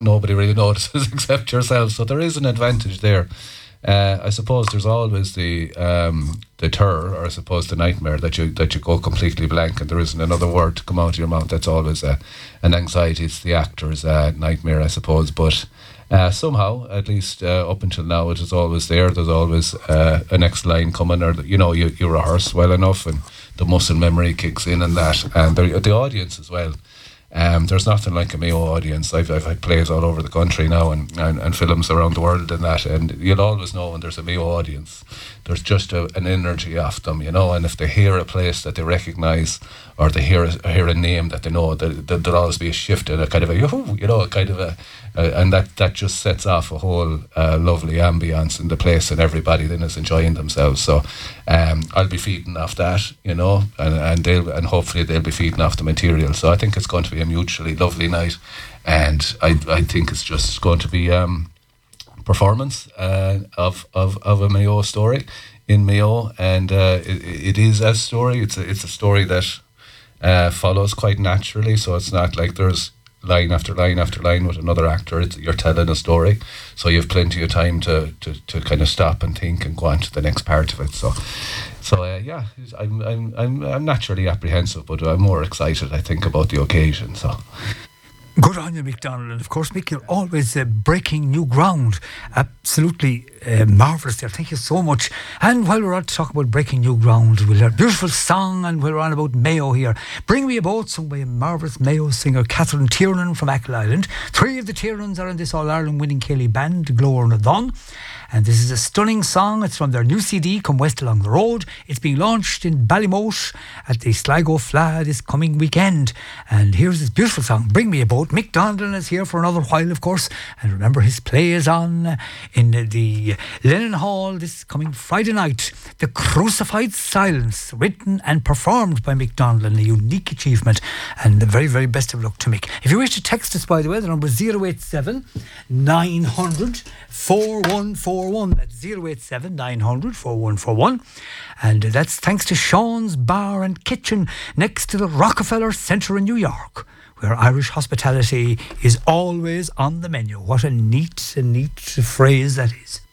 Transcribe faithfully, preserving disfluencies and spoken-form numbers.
nobody really notices except yourself. So there is an advantage there. Uh, I suppose there's always the um, the terror, or I suppose the nightmare that you that you go completely blank and there isn't another word to come out of your mouth. That's always a, an anxiety. It's the actor's uh, nightmare, I suppose. But uh, somehow, at least uh, up until now, it is always there. There's always uh, a next line coming, or you know, you, you rehearse well enough, and the muscle memory kicks in, and that, and the, the audience as well. Um, there's nothing like a Mayo audience. I've, I've had plays all over the country now, and, and, and films around the world and that, and you'll always know when there's a Mayo audience. There's just a, an energy off them, you know, and if they hear a place that they recognise, or they hear a, hear a name that they know, there, there'll always be a shift and a kind of a, you know, a kind of a, a and that, that just sets off a whole uh, lovely ambience in the place, and everybody then is enjoying themselves. So um, I'll be feeding off that, you know, and, and they'll and hopefully they'll be feeding off the material. So I think it's going to be a mutually lovely night, and I I think it's just going to be um, performance uh, of, of of a Mayo story in Mayo, and uh, it, it is a story. It's a, it's a story that uh, follows quite naturally. So it's not like there's line after line after line with another actor. It's, you're telling a story, so you have plenty of time to, to, to kind of stop and think and go on to the next part of it. So, so uh, yeah, I'm I'm I'm I'm naturally apprehensive, but I'm more excited, I think, about the occasion. So. Good on you, Mick Donald. And of course, Mick, you're always uh, breaking new ground. Absolutely uh, marvellous there. Thank you so much. And while we're on to talk about breaking new ground, we'll hear a beautiful song, and we're on about Mayo here. Bring Me a Boat, sung by a marvellous Mayo singer, Catherine Tiernan from Achill Island. Three of the Tiernans are in this All-Ireland winning Cayley band, Glór na Dun. And this is a stunning song. It's from their new C D, Come West Along the Road. It's being launched in Ballymote at the Sligo Fla this coming weekend. And here's this beautiful song, Bring Me a Boat. Mick Donaldson is here for another while, of course. And remember, his play is on in the Lennon Hall this coming Friday night. The Crucified Silence, written and performed by Mick Donaldson, a unique achievement. And the very, very best of luck to Mick. If you wish to text us, by the way, the number is zero eight seven nine hundred four one four one. That's zero eight seven nine hundred four one four one. And that's thanks to Sean's Bar and Kitchen next to the Rockefeller Centre in New York, where Irish hospitality is always on the menu. What a neat, a neat phrase that is.